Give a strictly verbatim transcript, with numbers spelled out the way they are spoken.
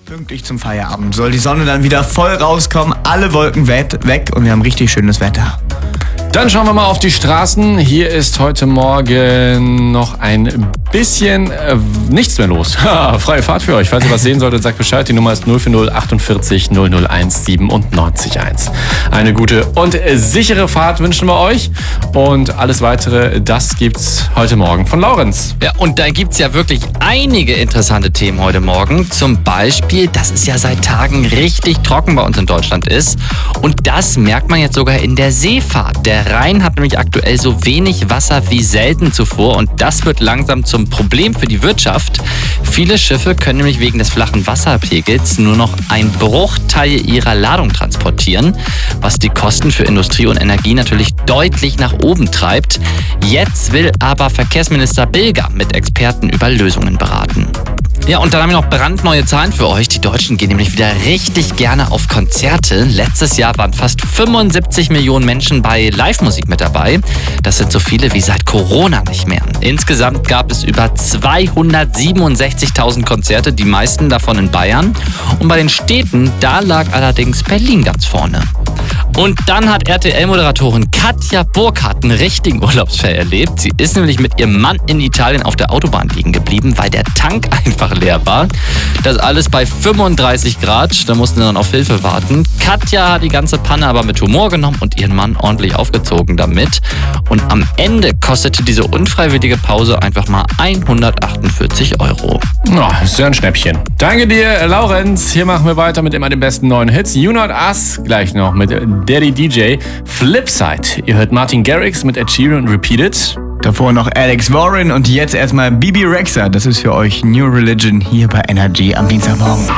Pünktlich zum Feierabend soll die Sonne dann wieder voll rauskommen, alle Wolken weg und wir haben richtig schönes Wetter. Dann schauen wir mal auf die Straßen. Hier ist heute Morgen noch ein bisschen äh, nichts mehr los. Freie Fahrt für euch. Falls ihr was sehen solltet, sagt Bescheid. Die Nummer ist null vier null achtundvierzig null null eins siebenundneunzig eins. Eine gute und sichere Fahrt wünschen wir euch. Und alles Weitere, das gibt's heute Morgen von Laurenz. Ja, und da gibt's ja wirklich einige interessante Themen heute Morgen. Zum Beispiel, dass es ja seit Tagen richtig trocken bei uns in Deutschland ist. Und das merkt man jetzt sogar in der Seefahrt. Der Rhein hat nämlich aktuell so wenig Wasser wie selten zuvor und das wird langsam zum Problem für die Wirtschaft. Viele Schiffe können nämlich wegen des flachen Wasserpegels nur noch einen Bruchteil ihrer Ladung transportieren, was die Kosten für Industrie und Energie natürlich deutlich nach oben treibt. Jetzt will aber Verkehrsminister Bilger mit Experten über Lösungen beraten. Ja, und dann haben wir noch brandneue Zahlen für euch. Die Deutschen gehen nämlich wieder richtig gerne auf Konzerte. Letztes Jahr waren fast fünfundsiebzig Millionen Menschen bei Live-Musik mit dabei. Das sind so viele wie seit Corona nicht mehr. Insgesamt gab es über zweihundertsiebenundsechzigtausend Konzerte, die meisten davon in Bayern. Und bei den Städten, da lag allerdings Berlin ganz vorne. Und dann hat R T L-Moderatorin Katja Burkhardt einen richtigen Urlaubsfail erlebt. Sie ist nämlich mit ihrem Mann in Italien auf der Autobahn liegen geblieben, weil der Tank einfach leer war. Das alles bei fünfunddreißig Grad, da mussten sie dann auf Hilfe warten. Katja hat die ganze Panne aber mit Humor genommen und ihren Mann ordentlich aufgezogen damit. Und am Ende kostete diese unfreiwillige Pause einfach mal hundertachtundvierzig Euro. Oh, ist ja ein Schnäppchen. Danke dir, Laurenz. Hier machen wir weiter mit immer den besten neuen Hits. You Not Us, gleich noch mit Daddy D J. Flipside. Ihr hört Martin Garrix mit Ed Sheeran und Repeat It. Davor noch Alex Warren und jetzt erstmal Bibi Rexha. Das ist für euch New Religion hier bei Energy am Dienstagmorgen.